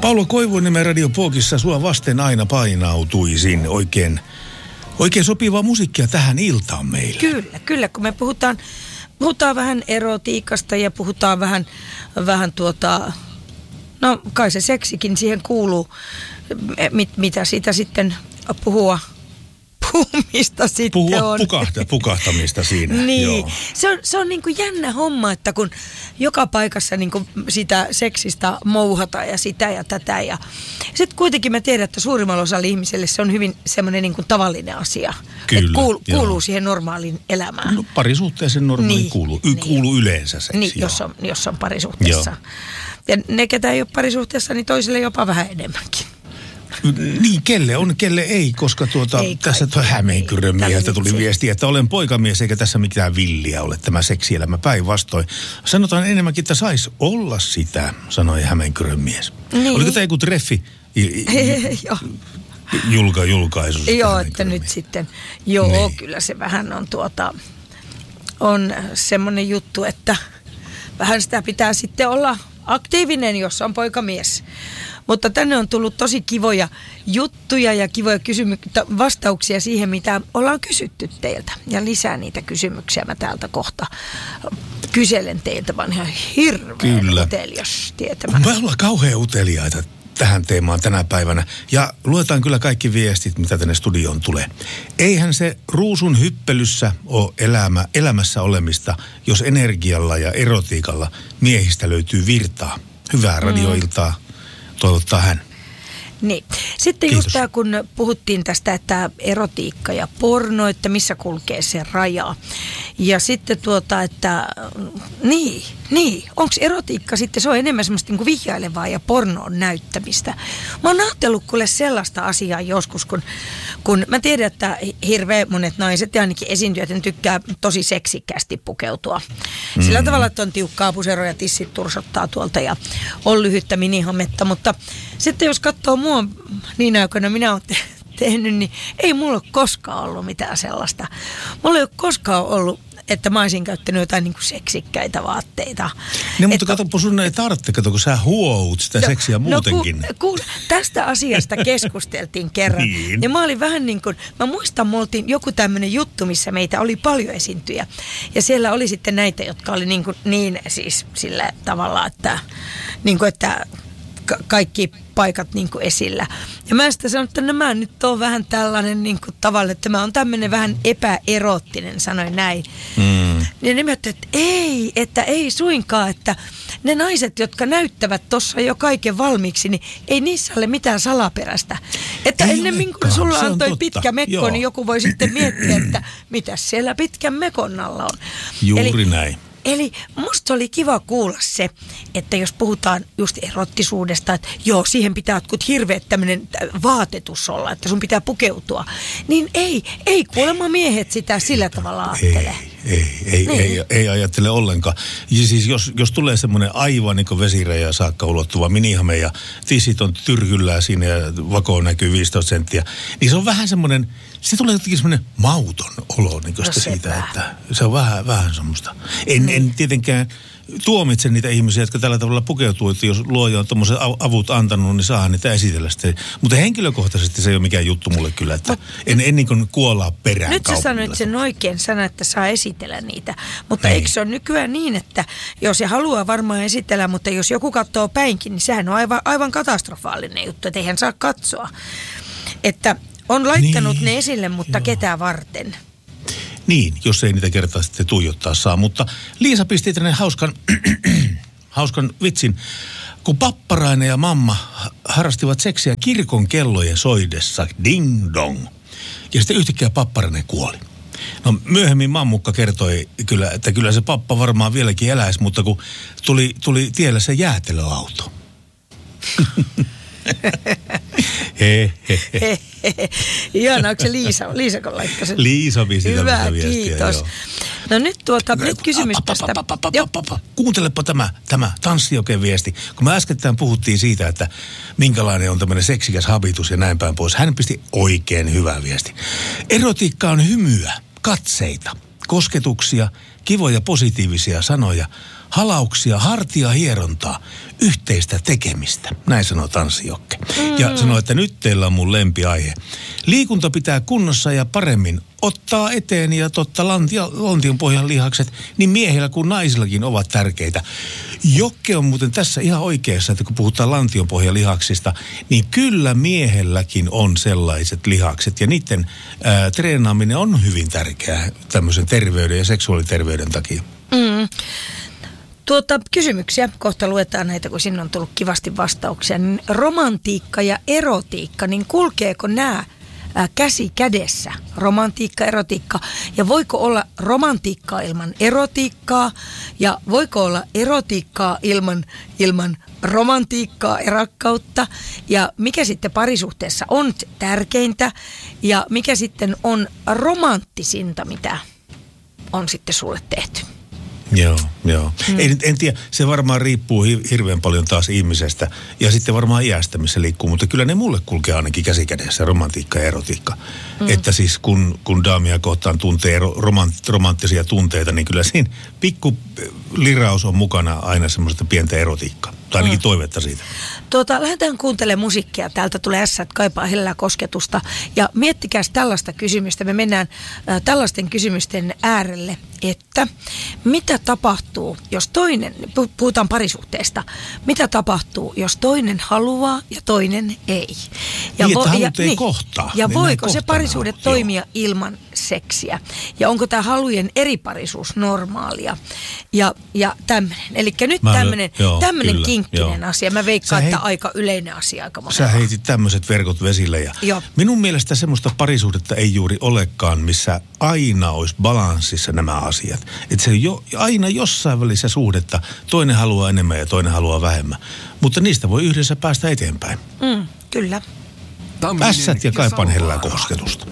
Paula Koivuniemen Radio Pokissa sua vasten aina painautuisin. Oikein sopivaa musiikkia tähän iltaan meille. Kyllä, kun me puhutaan vähän erotiikasta ja puhutaan vähän no kai se seksikin siihen kuuluu, mitä siitä sitten puhumista sitten on. Pukahtamista siinä. Niin, joo. Se on niin kuin jännä homma, että kun joka paikassa niin kuin sitä seksistä mouhataan ja sitä ja tätä. Ja sitten kuitenkin mä tiedän, että suurimmalla osalla ihmiselle se on hyvin semmoinen niin kuin tavallinen asia. Kyllä, kuuluu siihen normaaliin elämään. No, parisuhteeseen normaaliin kuuluu yleensä seksi. Niin, jos on parisuhteessa. Joo. Ja ne, ketä ei ole parisuhteessa, niin toisille jopa vähän enemmänkin. Niin, kelle ei, koska tässä Hämeenkyrönmieheltä tuli viesti, että olen poikamies eikä tässä mitään villiä ole tämä seksielämä, päinvastoin. Sanotaan enemmänkin, että saisi olla sitä, sanoi Hämeenkyrönmies. Niin. Oliko tämä joku treffi? Julkaisussa. Joo, että nyt sitten, niin. Kyllä se vähän on semmoinen juttu, että vähän sitä pitää sitten olla aktiivinen, jos on poikamies. Mutta tänne on tullut tosi kivoja juttuja ja kivoja vastauksia siihen, mitä ollaan kysytty teiltä. Ja lisää niitä kysymyksiä mä täältä kohta kyselen teiltä, vaan ihan hirveän utelias tietämään. Me ollaan kauhean uteliaita tähän teemaan tänä päivänä. Ja luetaan kyllä kaikki viestit, mitä tänne studioon tulee. Eihän se ruusun hyppelyssä ole elämässä olemista, jos energialla ja erotiikalla miehistä löytyy virtaa. Hyvää radioiltaa. Toivottaa hän. Niin. Sitten Kiitos. Just tämä, kun puhuttiin tästä, että erotiikka ja porno, että missä kulkee se raja. Ja sitten että onko erotiikka sitten, se on enemmän semmoista niin kuin vihjailevaa ja pornoon näyttämistä. Mä oon ajatellut kuule sellaista asiaa joskus, kun mä tiedän, että hirveän monet naiset ja ainakin esiintyjät tykkää tosi seksikkäästi pukeutua. Sillä tavalla, että on tiukkaa pusero ja tissit tursottaa tuolta ja on lyhyttä minihametta, mutta sitten jos katsoo mua niin aikoina minä oon tehnyt, niin ei mulla ole koskaan ollut mitään sellaista. Mulla ei ole koskaan ollut, että mä olisin käyttänyt jotain niin kuin seksikkäitä vaatteita. No, mutta katsoppa, sun ei tarvitse, kun sä huout sitä seksiä muutenkin. Kun tästä asiasta keskusteltiin kerran, niin mä olin vähän niin kuin, mä muistan, me oltiin joku tämmöinen juttu, missä meitä oli paljon esiintyjä. Ja siellä oli sitten näitä, jotka oli niin siis sillä tavalla, että niin kuin, että kaikki paikat niin kuin esillä. Ja mä sitten sanoin, että mä nyt oon vähän tällainen niin kuin tavalla, että mä oon tämmöinen vähän epäeroottinen, sanoin näin. Ja ne miettivät, että ei suinkaan, että ne naiset, jotka näyttävät tuossa jo kaiken valmiiksi, niin ei niissä ole mitään salaperäistä. Että ennemmin kuin sulla on toi pitkä mekko, niin joku voi sitten miettiä, että mitäs siellä pitkän mekon alla on. Juuri näin. Eli musta oli kiva kuulla se, että jos puhutaan just erottisuudesta, että joo, siihen pitää jotkut hirveät tämmöinen vaatetus olla, että sun pitää pukeutua. Niin ei kuulemma miehet sitä sillä tavalla ajattele. Ei ajattele ollenkaan. Ja siis jos tulee semmoinen aivan niin kuin vesiraja saakka ulottuva minihame ja tissit on tyrkyllään siinä ja vako näkyy 15 senttiä, niin se on vähän semmoinen, se tulee jotenkin semmoinen mauton olo niin kuin siitä, että se on vähän semmoista. En tietenkään tuomitse niitä ihmisiä, jotka tällä tavalla pukeutuu, että jos luoja on tommoiset avut antanut, niin saa niitä esitellä sitten. Mutta henkilökohtaisesti se ei ole mikään juttu mulle kyllä, että en niin kuin kuolaa perään. Nyt sä sanoit sen oikein sana, että saa esitellä niitä. Mutta eikö se ole nykyään niin, että jos se haluaa varmaan esitellä, mutta jos joku katsoo päinkin, niin sehän on aivan katastrofaalinen juttu, että eihän saa katsoa. Että on laittanut ne esille, mutta ketään varten. Niin, jos ei niitä kertaa sitten tuijottaa saa. Mutta Liisa pisti tänne hauskan vitsin. Kun Papparainen ja mamma harrastivat seksiä kirkon kellojen soidessa, ding dong. Ja sitten yhtäkkiä Papparainen kuoli. No myöhemmin mammukka kertoi kyllä, että kyllä se pappa varmaan vieläkin eläisi, mutta kun tuli tiellä se jäätelöauto. Ihanaa, onko se Liisa kun laittoi sen? Liisa pisti tämmöistä viestiä. Hyvä, kiitos. Joo. No nyt kysymys tästä. Kuuntelepa tämä tanssijoken viesti. Kun me äskettäin puhuttiin siitä, että minkälainen on tämmöinen seksikäs habitus ja näin päin pois. Hän pisti oikein hyvää viesti. Erotiikka on hymyä, katseita, kosketuksia, kivoja positiivisia sanoja, halauksia, hartiahierontaa, yhteistä tekemistä. Näin sanoo Tanssijokke. Ja sanoo, että nyt teillä on mun lempiaihe. Liikunta pitää kunnossa ja paremmin ottaa eteen ja totta lantionpohjan lihakset niin miehillä kuin naisillakin ovat tärkeitä. Jokke on muuten tässä ihan oikeassa, että kun puhutaan lantionpohjan lihaksista, niin kyllä miehelläkin on sellaiset lihakset ja niiden treenaaminen on hyvin tärkeää tämmöisen terveyden ja seksuaaliterveyden takia. Kysymyksiä, kohta luetaan näitä, kun sinne on tullut kivasti vastauksia. Niin romantiikka ja erotiikka, niin kulkeeko nämä käsi kädessä? Romantiikka, erotiikka. Ja voiko olla romantiikkaa ilman erotiikkaa? Ja voiko olla erotiikkaa ilman romantiikkaa ja rakkautta? Ja mikä sitten parisuhteessa on tärkeintä? Ja mikä sitten on romanttisinta, mitä on sitten sulle tehty? Joo. En tiedä, se varmaan riippuu hirveän paljon taas ihmisestä ja sitten varmaan iästä, missä liikkuu, mutta kyllä ne mulle kulkee ainakin käsikädessä, romantiikka ja erotiikka. Että siis kun daamia kohtaan tuntee romanttisia tunteita, niin kyllä siinä pikku liraus on mukana aina semmoista pientä erotiikkaa. Tai ainakin toivetta siitä. Lähdetään kuuntelemaan musiikkia. Täältä tulee S, kaipaa hellää kosketusta. Ja miettikääs tällaista kysymystä. Me mennään tällaisten kysymysten äärelle, että mitä tapahtuu, jos toinen, puhutaan parisuhteesta, mitä tapahtuu, jos toinen haluaa ja toinen ei? Ja niin, että halut ei kohtaa. Ja voiko se parisuhde toimia ilman seksiä? Ja onko tämä halujen eriparisuus normaalia? Ja tämmöinen. Eli nyt tämmöinen kinkkinen asia. Mä veikkaan, että aika yleinen asia aika monella. Sä heitit tämmöiset verkot vesille. Ja minun mielestä semmoista parisuhdetta ei juuri olekaan, missä aina olisi balanssissa nämä asiat. Että se aina jossain välissä suhdetta toinen haluaa enemmän ja toinen haluaa vähemmän. Mutta niistä voi yhdessä päästä eteenpäin. Kyllä. Ässät ja kaipaan hellää kosketusta.